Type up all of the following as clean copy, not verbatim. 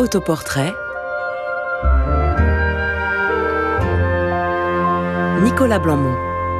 Autoportrait, Nicolas Blanmont.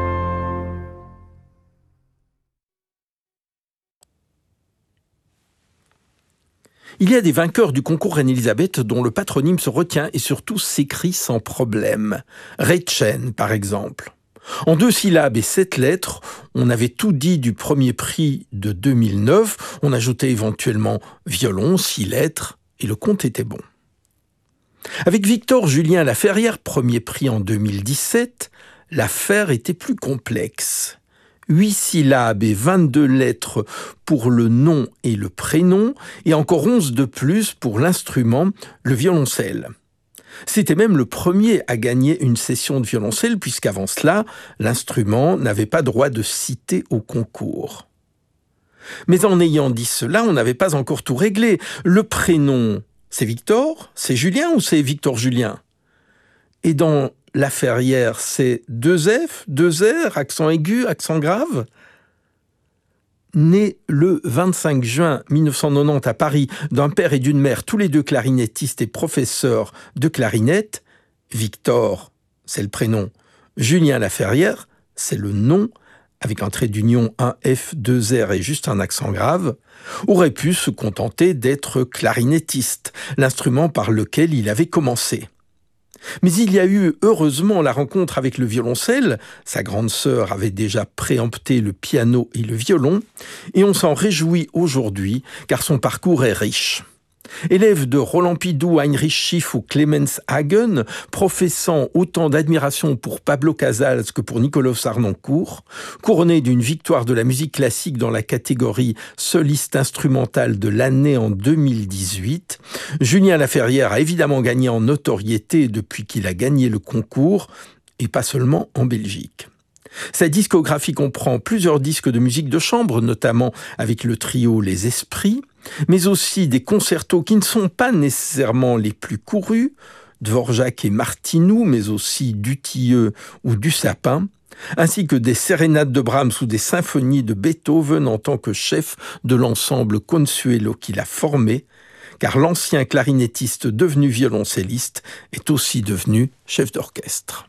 Il y a des vainqueurs du concours Reine-Élisabeth dont le patronyme se retient et surtout s'écrit sans problème. Reichen, par exemple. En 2 syllabes et 7 lettres, on avait tout dit du premier prix de 2009. On ajoutait éventuellement violon, 6 lettres, et le compte était bon. Avec Victor Julien Laferrière, premier prix en 2017, l'affaire était plus complexe. 8 syllabes et 22 lettres pour le nom et le prénom, et encore 11 de plus pour l'instrument, le violoncelle. C'était même le premier à gagner une session de violoncelle, puisqu'avant cela, l'instrument n'avait pas droit de citer au concours. Mais en ayant dit cela, on n'avait pas encore tout réglé. Le prénom, c'est Victor, c'est Julien ou c'est Victor Julien ? Et dans Laferrière, c'est 2 F, 2 R, accent aigu, accent grave. Né le 25 juin 1990 à Paris d'un père et d'une mère, tous les deux clarinettistes et professeurs de clarinette, Victor, c'est le prénom, Julien Laferrière, c'est le nom, avec un trait d'union, un F, 2 R et juste un accent grave, aurait pu se contenter d'être clarinettiste, l'instrument par lequel il avait commencé. Mais il y a eu heureusement la rencontre avec le violoncelle, sa grande sœur avait déjà préempté le piano et le violon, et on s'en réjouit aujourd'hui car son parcours est riche. Élève de Roland Pidou, Heinrich Schiff ou Clemens Hagen, professant autant d'admiration pour Pablo Casals que pour Nikolaus Harnoncourt, couronné d'une victoire de la musique classique dans la catégorie soliste instrumental de l'année en 2018, Julien Laferrière a évidemment gagné en notoriété depuis qu'il a gagné le concours, et pas seulement en Belgique. Sa discographie comprend plusieurs disques de musique de chambre, notamment avec le trio Les Esprits, mais aussi des concertos qui ne sont pas nécessairement les plus courus, Dvorak et Martinou, mais aussi Dutilleux ou Dussapin, ainsi que des sérénades de Brahms ou des symphonies de Beethoven en tant que chef de l'ensemble Consuelo qu'il a formé, car l'ancien clarinettiste devenu violoncelliste est aussi devenu chef d'orchestre.